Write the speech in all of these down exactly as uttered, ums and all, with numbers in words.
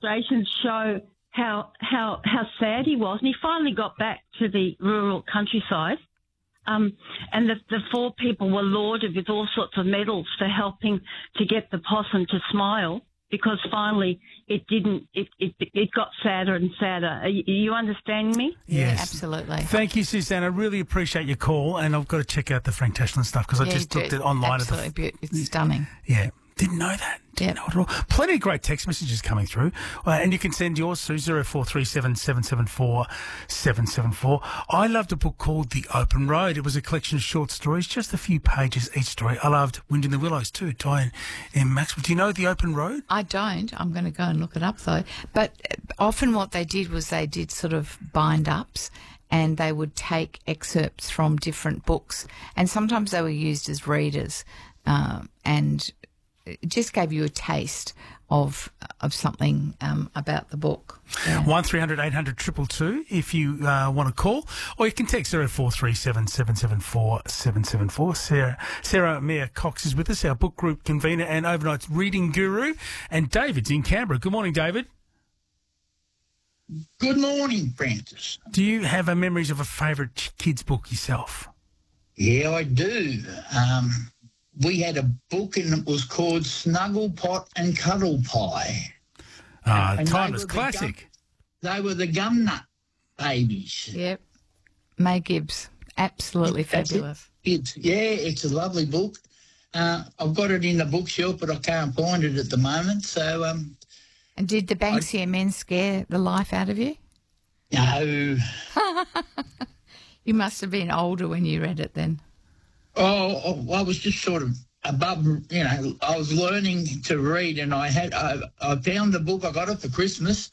illustrations show how how how sad he was, and he finally got back to the rural countryside. Um, and the, the four people were lauded with all sorts of medals for helping to get the possum to smile, because finally it didn't, it, it, it got sadder and sadder. Are you, are you understanding me? Yes. Yeah, absolutely. Thank you, Suzanne. I really appreciate your call, and I've got to check out the Frank Tashlin stuff because I Yeah, just you looked do. at online. Absolutely At the, beautiful. It's stunning. Yeah. Didn't know that. Didn't Yep. know it at all. Plenty of great text messages coming through. Uh, and you can send yours through zero four three seven, seven seven four, seven seven four. I loved a book called The Open Road. It was a collection of short stories, just a few pages each story. I loved Wind in the Willows too, Diane M. Maxwell. Do you know The Open Road? I don't. I'm going to go and look it up, though. But often what they did was they did sort of bind-ups, and they would take excerpts from different books, and sometimes they were used as readers, um, and it just gave you a taste of of something um, about the book. Yeah. one three hundred eight hundred two two two if you uh, want to call, or you can text zero four three seven, seven seven four, seven seven four. Sarah, Sarah Mayer Cox is with us, our book group convener and overnight reading guru, and David's in Canberra. Good morning, David. Good morning, Francis. Do you have a memories of a favourite kids' book yourself? Yeah, I do. Um, we had a book and it was called Snuggle Pot and Cuddle Pie. Ah, And they timeless were the classic. Gum, they were the Gumnut babies. Yep. May Gibbs. Absolutely That's it. fabulous. It's yeah, it's a lovely book. Uh, I've got it in the bookshelf, but I can't find it at the moment. So, um, And did the Banksia men scare the life out of you? no. You must have been older when you read it then. Oh, oh, I was just sort of above, you know, I was learning to read, and I had, I, I found the book, I got it for Christmas,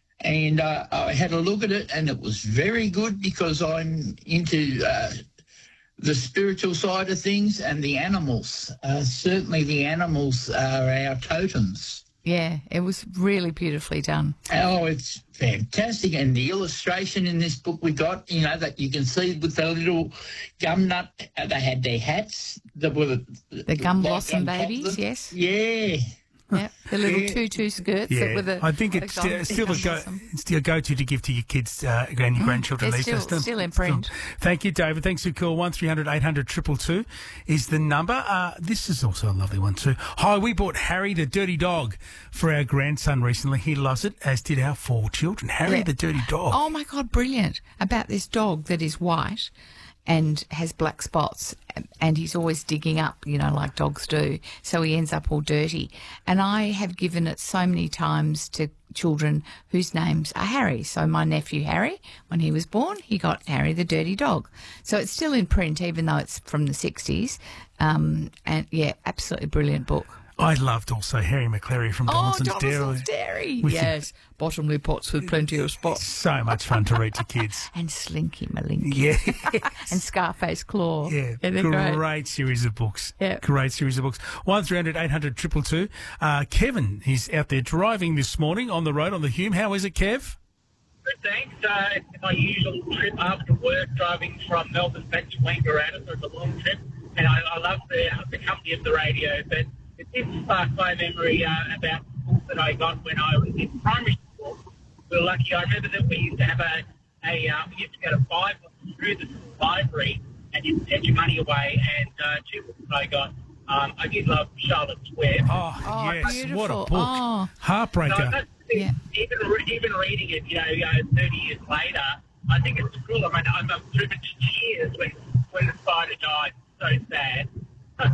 and uh, I had a look at it, and it was very good because I'm into uh, the spiritual side of things and the animals. Uh, certainly the animals are our totems. Yeah, it was really beautifully done. Oh, it's fantastic. And the illustration in this book we got, you know, that you can see with the little gum nut, uh, they had their hats. That were the, The gum like blossom gum babies, chocolate. yes. Yeah. Yep. The little Yeah. tutu skirts. Yeah, that were the, I think the it's gum- still, still, gum a go, blossom. it's still a go-to to give to your kids uh, and your grandchildren. They're these still- days. Still- still in print. Thank you, David. Thanks for your call. one three hundred eight hundred two two two is the number. Uh, this is also a lovely one too. Hi, we bought Harry the Dirty Dog for our grandson recently. He loves it, as did our four children. Harry Yeah. the Dirty Dog. Oh, my God, brilliant. About this dog that is white and has black spots, and he's always digging up, you know, like dogs do, so he ends up all dirty. And I have given it so many times to children whose names are Harry. So my nephew Harry, when he was born, he got Harry the Dirty Dog. So it's still in print, even though it's from the sixties. Um, and, yeah, absolutely brilliant book. I loved also Harry McCleary from Oh, Donaldson's Donaldson's Dairy. Dairy. With Yes, bottomley pots with plenty of spots. So much fun to read to kids. And Slinky Malinky. Yeah. And Scarface Claw. Yeah, they're great. great. series of books. Yeah. Great series of books. one three hundred eight hundred two two two. Uh, Kevin, he's out there driving this morning on the road on the Hume. How is it, Kev? Good, thanks. Uh, it's my usual trip after work, driving from Melbourne back to Wangaratta, so it's a long trip. And I, I love the, the company of the radio, but it did spark my memory uh, about books that I got when I was in primary school. We were lucky. I remember that we used to have a, a uh, we used to go to five through the library, and you'd send your money away, and uh, two books that I got. Um, I did love Charlotte's Web. Oh, Oh, yes. beautiful. What a book. Oh. Heartbreaker. So that's, Yeah. even, re- even reading it, you know, uh, thirty years later, I think it's cruel. I mean, I'm, I'm driven to tears when, when the spider died. So sad. um,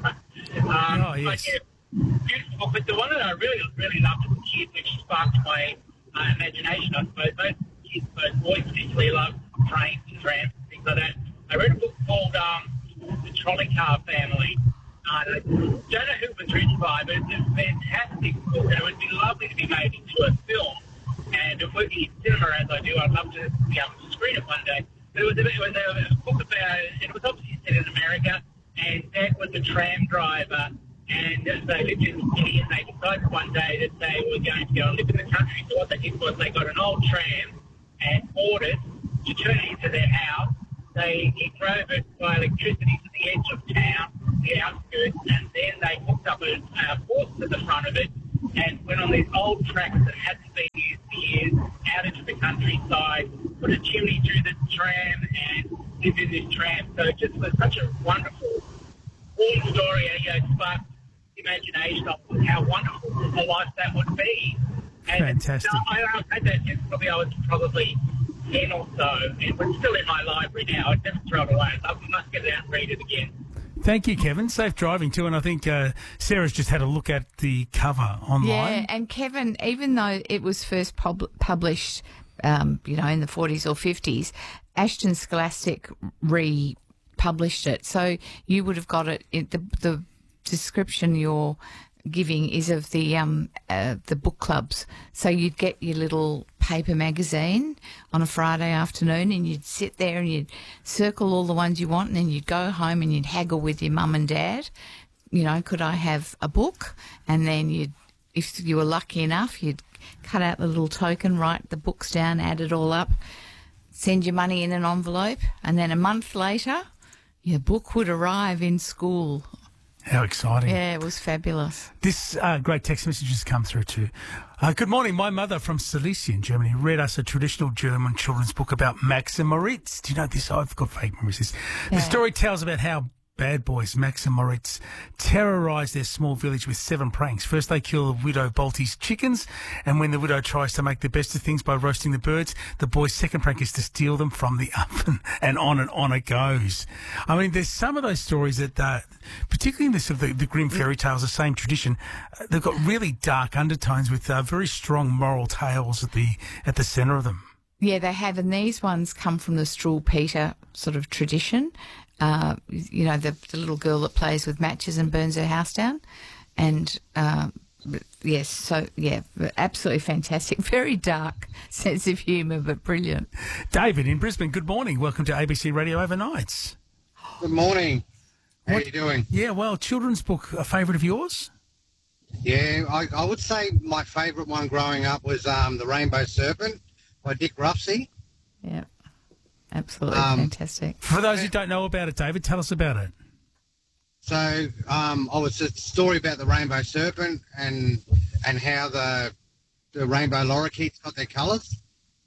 Oh, yes. but, yeah, beautiful book. But the one that I really, really loved as a kid, which sparked my uh, imagination, I suppose, most kids, most boys particularly love trains and trams and things like that. I read a book called um, The Trolley Car Family. Uh, I don't know who it was written by, but it's a fantastic book, and it would be lovely to be made into a film. And if working in cinema as I do, I'd love to be able to screen it one day. But it was a, it was a, a book about, and it was obviously set in America, and Dad was a tram driver, and they lived in the city, and they decided one day that they were going to go and live in the country. So what they did was they got an old tram and bought it to turn it into their house. They he drove it by electricity to the edge of town, the outskirts, and then they hooked up a uh, horse to the front of it, and went on these old tracks that hadn't been used for years, out into the countryside, put a chimney through the tram and lived in this tram. So it just was such a wonderful, warm story, and, you know, sparked imagination of how wonderful a life that would be. And Fantastic. So I, I've had that since probably I was probably ten or so, and it's still in my library now. I'd never throw it away. I must get it out and read it again. Thank you, Kevin. Safe driving too. And I think uh, Sarah's just had a look at the cover online. Yeah, and Kevin, even though it was first pub- published, um, you know, in the forties or fifties, Ashton Scholastic republished it. So you would have got it. In the the description you're giving is of the um uh, the book clubs. So you'd get your little paper magazine on a Friday afternoon, and you'd sit there and you'd circle all the ones you want, and then you'd go home and you'd haggle with your mum and dad. You know, could I have a book? And then you'd, if you were lucky enough, you'd cut out the little token, write the books down, add it all up, send your money in an envelope, and then a month later, your book would arrive in school. How exciting. Yeah, it was fabulous. This uh, great text message has come through too. Uh, good morning. My mother from Silesia in Germany read us a traditional German children's book about Max and Moritz. Do you know this? I've got fake memories. This. Yeah. The story tells about how bad boys, Max and Moritz, terrorise their small village with seven pranks. First, they kill the widow Balti's chickens, and when the widow tries to make the best of things by roasting the birds, the boy's second prank is to steal them from the oven, and on and on it goes. I mean, there's some of those stories that, uh, particularly in the, sort of the, the grim fairy tales, the same tradition, uh, they've got really dark undertones with uh, very strong moral tales at the at the centre of them. Yeah, they have, and these ones come from the Struwelpeter sort of tradition. Uh, you know, the, the little girl that plays with matches and burns her house down. And, uh, yes, so, yeah, absolutely fantastic. Very dark sense of humour, but brilliant. David in Brisbane, good morning. Welcome to A B C Radio Overnights. Good morning. How What- are you doing? Yeah, well, children's book, a favourite of yours? Yeah, I, I would say my favourite one growing up was um, The Rainbow Serpent by Dick Ruffsey. Yeah, absolutely Um, fantastic. For those who don't know about it, David, tell us about it. So um, I was a story about the Rainbow Serpent and and how the the rainbow lorikeets got their colours.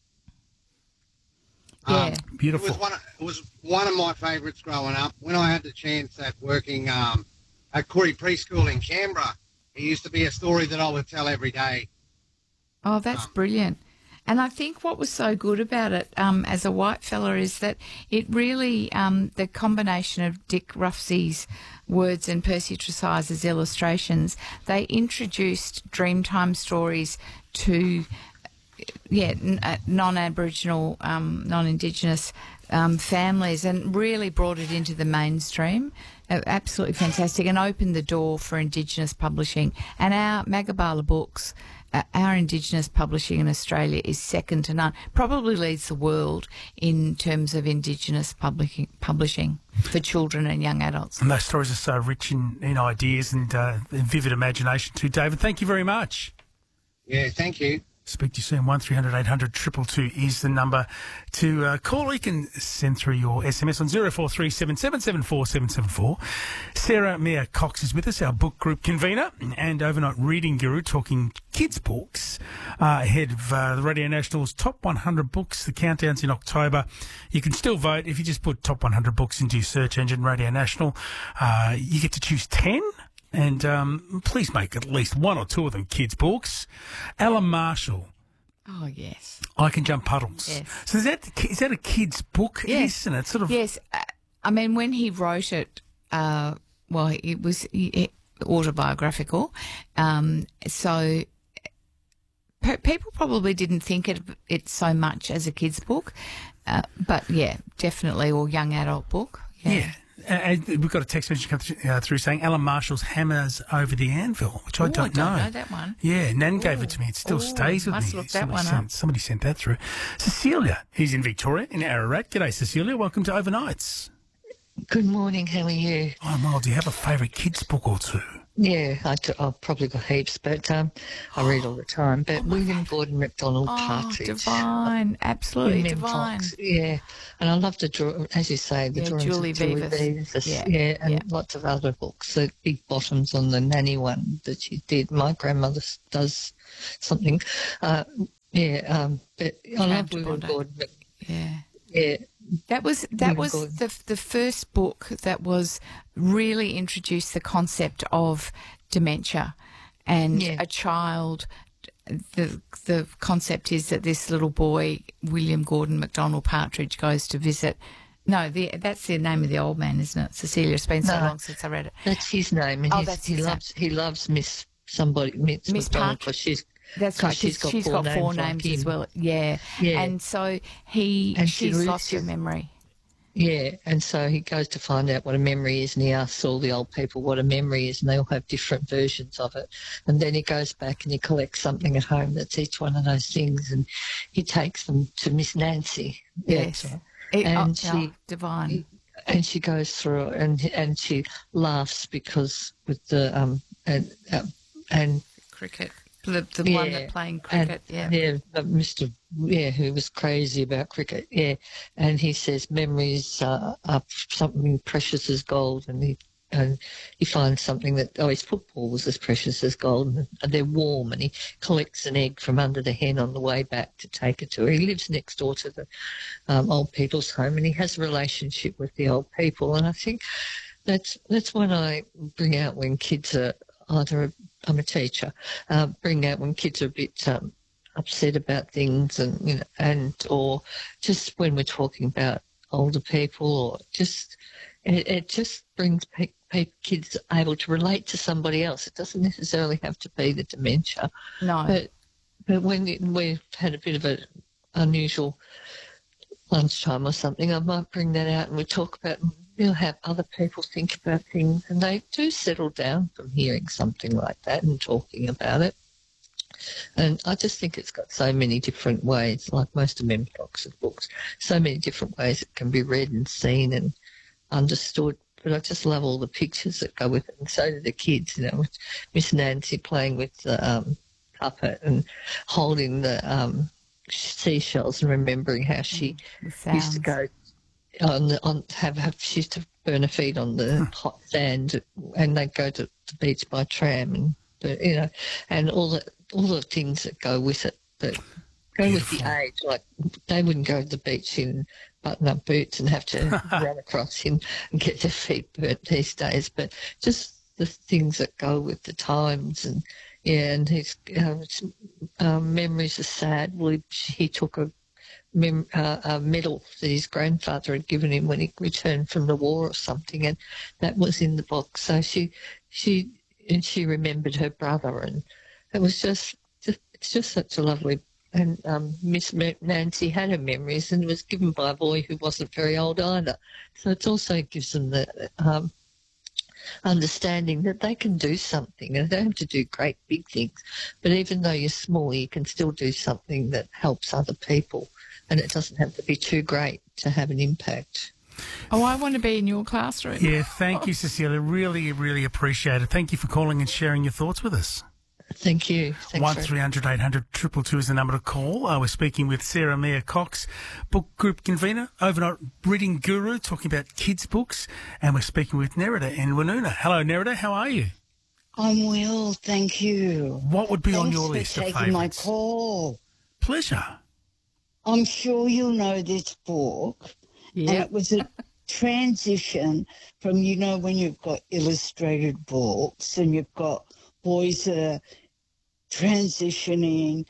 Yeah. Um, It Beautiful. was one. Of, it was one of my favourites growing up. When I had the chance at working um, at Corey Preschool in Canberra, it used to be a story that I would tell every day. Oh, that's brilliant. And I think what was so good about it um, as a white fella is that it really, um, the combination of Dick Ruffsey's words and Percy Tresize's illustrations, they introduced Dreamtime stories to, yeah, n- uh, non-Aboriginal, um, non-Indigenous um, families, and really brought it into the mainstream. Uh, absolutely fantastic, and opened the door for Indigenous publishing. And our Magabala books, uh, our Indigenous publishing in Australia is second to none. Probably leads the world in terms of Indigenous publishing, publishing for children and young adults. And those stories are so rich in, in ideas and uh, in vivid imagination too. David, thank you very much. Yeah, thank you. Speak to you soon. one three hundred eight hundred two two two is the number to uh, call. You can send through your S M S on zero four three seven seven seven four seven seven four. Sarah Mia Cox is with us, our book group convener and overnight reading guru, talking kids' books, uh, ahead of uh, the Radio National's Top one hundred Books. The countdown's in October. You can still vote if you just put Top one hundred Books into your search engine, Radio National. Uh, you get to choose ten. And um, please make at least one or two of them kids' books. Alan Marshall, Oh, yes. I Can Jump Puddles. Yes. So is that is that a kid's book? Yes. Isn't it? Sort of. Yes. uh, I mean, when he wrote it, uh, well, it was it, autobiographical. Um, so pe- people probably didn't think it, it so much as a kid's book. Uh, but, yeah, definitely, or young adult book. Yeah. And we've got a text message come through, uh, through saying Alan Marshall's Hammers Over the Anvil, which I Ooh, don't, I don't know. know that one. Yeah, Nan gave Ooh. it to me. It still Ooh, stays with must me. look that somebody one sent, up. Somebody sent that through. Cecilia, who's in Victoria, in Ararat. G'day, Cecilia. Welcome to Overnights. Good morning, how are you? Oh, well, do you have a favourite kids' book or two? Yeah, I do, I've probably got heaps, but um, I read all the time. But Oh, William Gordon MacDonald Oh, Partridge. divine. Absolutely William divine. Fox, yeah. And I love the draw, as you say, the Yeah, drawings Julie of Julie Vivas. Vivas, Yeah, yeah, and yeah. lots of other books. The Big Bottoms on the Nanny one that she did. My grandmother s- does something. Uh, yeah, um, but I love to William Bondi. Gordon. But, Yeah. yeah, That was that William was Gordon. the the first book that was really introduced the concept of dementia, and Yeah. a child. The the concept is that this little boy, William Gordon MacDonald Partridge, goes to visit. No, the, that's the name of the old man, isn't it? Cecilia. It's been so No. long since I read it. That's his name, and Oh, he's, that's he his name. loves he loves Miss somebody Miss, Miss McDonald Partridge. because she's That's 'cause right. she's She's got she's four got names four like names as him. well. Yeah. Yeah. And so he And she she's lives lost her with- memory. Yeah, and so he goes to find out what a memory is, and he asks all the old people what a memory is, and they all have different versions of it. And then he goes back and he collects something at home that's each one of those things, and he takes them to Miss Nancy. Yeah, Yes. that's right. It- And oh, she- oh, divine. And she goes through it, and and she laughs because with the um and uh, and Cricket. The, the one Yeah, that playing cricket. and, Yeah. yeah, but Mister Yeah, who was crazy about cricket. Yeah, and he says memories uh, are something precious as gold, and he and he finds something that oh, his football was as precious as gold, and, and they're warm, and he collects an egg from under the hen on the way back to take it to her. He lives next door to the um, old people's home, and he has a relationship with the old people, and I think that's that's when I bring out when kids are either I'm a teacher, uh, bring out when kids are a bit um, upset about things, and you know, and or just when we're talking about older people, or just it, it just brings pe- pe- kids able to relate to somebody else. It doesn't necessarily have to be the dementia, No. but but when it- we've had a bit of a unusual lunchtime or something, I might bring that out and we talk about. We'll have other people think about things, and they do settle down from hearing something like that and talking about it. And I just think it's got so many different ways, like most of Mem Fox's books, so many different ways it can be read and seen and understood. But I just love all the pictures that go with it, and so do the kids, you know, with Miss Nancy playing with the um, puppet and holding the um, seashells and remembering how she The used sounds. to go on the, on have, have she used to burn her feet on the hot sand, and they'd go to the beach by tram, and but, you know, and all the all the things that go with it that go with Beautiful. the age. Like they wouldn't go to the beach in button-up boots and have to run across him and get their feet burnt these days, but just the things that go with the times. And yeah, and his um, um, memories are sad. Well, he, he took a Mem- uh, a medal that his grandfather had given him when he returned from the war or something, and that was in the box. So she, she, and she remembered her brother, and it was just, just it's just such a lovely. And um, Miss Nancy had her memories, and it was given by a boy who wasn't very old either. So it also gives them the um, understanding that they can do something, and they don't have to do great big things. But even though you're small, you can still do something that helps other people. And it doesn't have to be too great to have an impact. Oh, I want to be in your classroom. Yeah, thank you, Cecilia. Really, really appreciate it. Thank you for calling and sharing your thoughts with us. Thank you. Thanks One very- three hundred eight hundred two two two is the number to call. Uh, we're speaking with Sarah Mia Cox, book group convener, overnight reading guru, talking about kids' books, and we're speaking with Nerida in Woonona. Hello, Nerida. How are you? I'm well, thank you. What would be on Thanks your for list of taking my favourites? call. Pleasure. I'm sure you'll know this book. And Yeah. it was a transition from, you know, when you've got illustrated books and you've got boys that are transitioning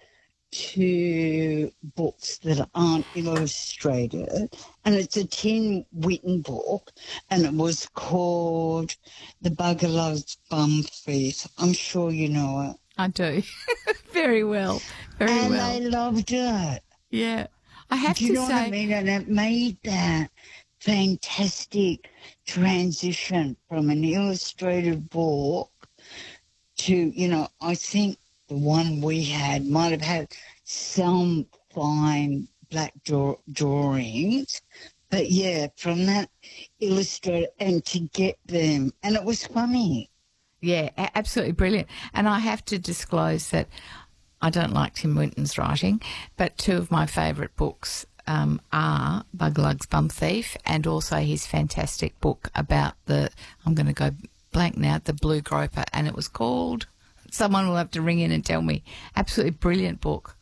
to books that aren't illustrated. And it's a Tim Whitten book, and it was called The Bugger Loves Bum Feet. I'm sure you know it. I do. Very well. Very and well. I loved it. Yeah. I have Do you to know say, what I mean? And it made that fantastic transition from an illustrated book to, you know, I think the one we had might have had some fine black draw- drawings, but yeah, from that illustrated and to get them, and it was funny. Yeah, a- absolutely brilliant. And I have to disclose that I don't like Tim Winton's writing, but two of my favourite books um, are Buglugs Bum Thief and also his fantastic book about the, I'm going to go blank now, the Blue Groper, and it was called, someone will have to ring in and tell me, absolutely brilliant book.